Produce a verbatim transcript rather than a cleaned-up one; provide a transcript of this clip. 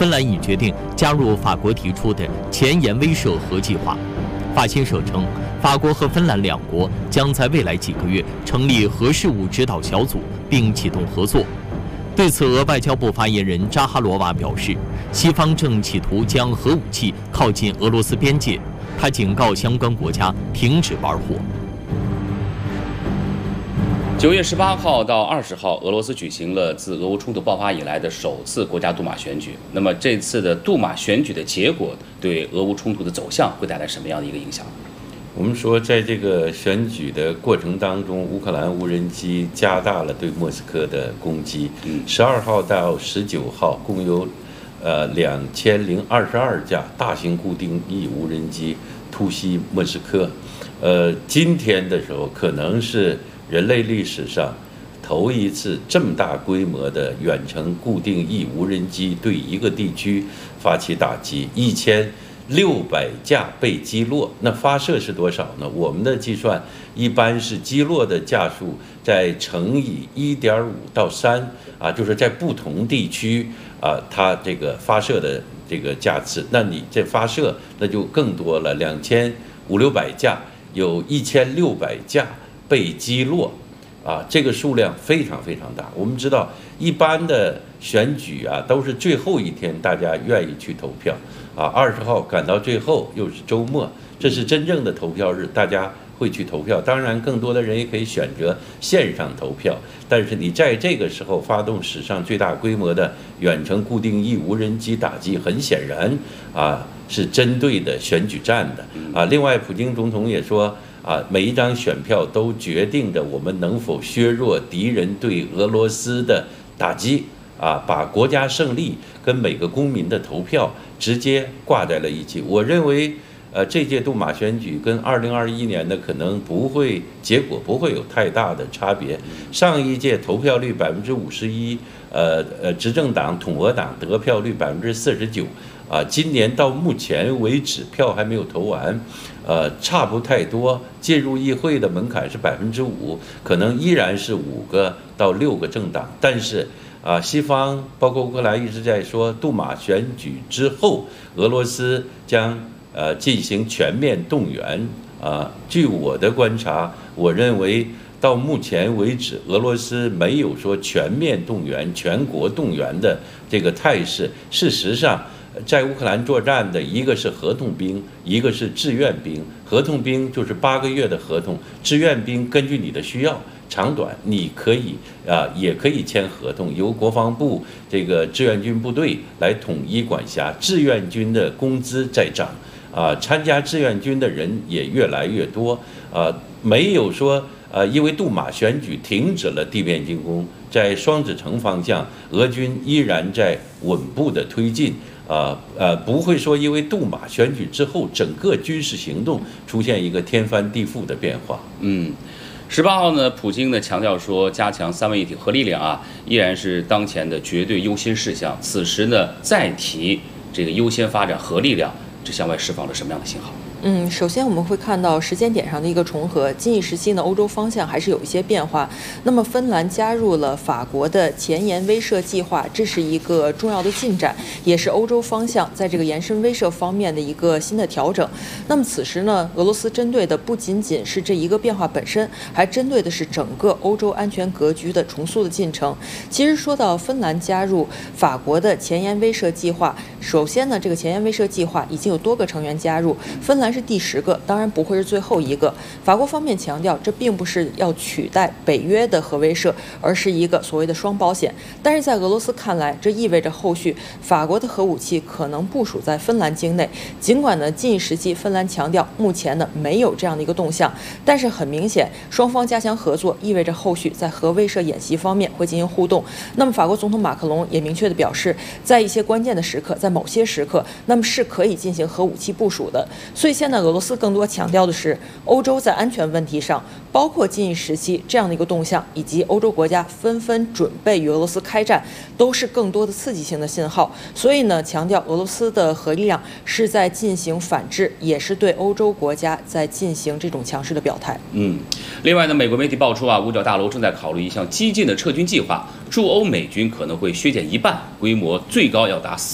芬兰已决定加入法国提出的前沿威慑核计划。法新社称，法国和芬兰两国将在未来几个月成立核事务指导小组，并启动合作。对此，俄外交部发言人扎哈罗娃表示，西方正企图将核武器靠近俄罗斯边界，他警告相关国家停止玩火。 九月十八号到二十号，俄罗斯举行了自俄乌冲突爆发以来的首次国家杜马选举。那么这次的杜马选举的结果对俄乌冲突的走向会带来什么样的一个影响？ 我们说，在这个选举的过程当中，乌克兰无人机加大了对莫斯科的攻击。十二号到十九号，共有呃两千零二十二架大型固定翼无人机突袭莫斯科。呃，今天的时候，可能是人类历史上头一次这么大规模的远程固定翼无人机对一个地区发起打击，一千六百架被击落。那发射是多少呢？我们的计算一般是击落的架数再乘以一点五到三啊，就是在不同地区啊，它这个发射的这个架次，那你这发射那就更多了，两千五六百架，有一千六百架被击落。啊，这个数量非常非常大。我们知道，一般的选举啊，都是最后一天大家愿意去投票啊。二十号赶到最后，又是周末，这是真正的投票日，大家会去投票。当然，更多的人也可以选择线上投票。但是你在这个时候发动史上最大规模的远程固定翼无人机打击，很显然啊，是针对的选举战的啊。另外，普京总统也说。啊，每一张选票都决定着我们能否削弱敌人对俄罗斯的打击啊，把国家胜利跟每个公民的投票直接挂在了一起。我认为，呃，这届杜马选举跟二零二一年的可能不会结果不会有太大的差别。上一届投票率百分之五十一，呃呃，执政党统俄党得票率百分之四十九。啊，今年到目前为止票还没有投完，呃，差不太多。进入议会的门槛是百分之五，可能依然是五个到六个政党。但是啊，西方包括乌克兰一直在说，杜马选举之后，俄罗斯将呃进行全面动员。啊，据我的观察，我认为到目前为止，俄罗斯没有说全面动员、全国动员的这个态势。事实上，在乌克兰作战的一个是合同兵，一个是志愿兵。合同兵就是八个月的合同，志愿兵根据你的需要长短，你可以啊也可以签合同，由国防部这个志愿军部队来统一管辖。志愿军的工资在涨啊，参加志愿军的人也越来越多啊，没有说。呃，因为杜马选举停止了地面进攻，在双子城方向，俄军依然在稳步的推进。呃呃，不会说因为杜马选举之后，整个军事行动出现一个天翻地覆的变化。 嗯，十八号呢，普京呢强调说，加强三位一体核力量啊，依然是当前的绝对优先事项。此时呢，再提这个优先发展核力量，这向外释放了什么样的信号？ 嗯，首先我们会看到时间点上的一个重合，近一时期呢，欧洲方向还是有一些变化。那么芬兰加入了法国的前沿威慑计划，这是一个重要的进展，也是欧洲方向在这个延伸威慑方面的一个新的调整。那么此时呢，俄罗斯针对的不仅仅是这一个变化本身，还针对的是整个欧洲安全格局的重塑的进程。其实说到芬兰加入法国的前沿威慑计划，首先呢，这个前沿威慑计划已经有多个成员加入，芬兰是第十个，当然不会是最后一个。法国方面强调，这并不是要取代北约的核威慑，而是一个所谓的双保险。但是在俄罗斯看来，这意味着后续法国的核武器可能部署在芬兰境内。尽管呢，近一时期芬兰强调目前呢没有这样的一个动向，但是很明显，双方加强合作，意味着后续在核威慑演习方面会进行互动。那么法国总统马克龙也明确的表示，在一些关键的时刻，在某些时刻，那么是可以进行核武器部署的。所以现在俄罗斯更多强调的是，欧洲在安全问题上，包括近一时期这样的一个动向，以及欧洲国家纷纷准备与俄罗斯开战，都是更多的刺激性的信号。所以呢，强调俄罗斯的核力量是在进行反制，也是对欧洲国家在进行这种强势的表态。 嗯，另外呢，美国媒体爆出啊，五角大楼正在考虑一项激进的撤军计划，驻欧美军可能会削减一半，规模最高要达